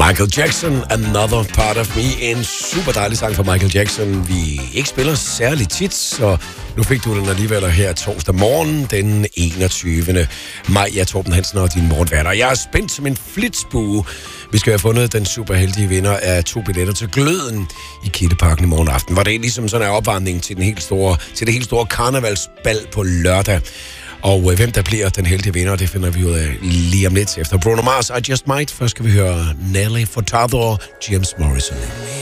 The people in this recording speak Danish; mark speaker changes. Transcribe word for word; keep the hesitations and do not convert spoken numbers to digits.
Speaker 1: Michael Jackson, Another Part of Me. En super dejlig sang fra Michael Jackson, vi ikke spiller særlig tit, så nu fik du den alligevel her torsdag morgen, den enogtyvende maj. Jeg er Torben Hansen og din morgenværter. Jeg er spændt som en flitsbue. Vi skal have fundet den superheldige vinder af to billetter til Gløden i Kildeparken i morgen aften, hvor det er ligesom sådan en opvarmning til, den helt store, til det helt store karnevalsbal på lørdag. Og øh, hvem der bliver den heldige vinder, det finder vi ud af lige om lidt efter Bruno Mars, I Just Might. Først skal vi høre Nelly Furtado og James Morrison.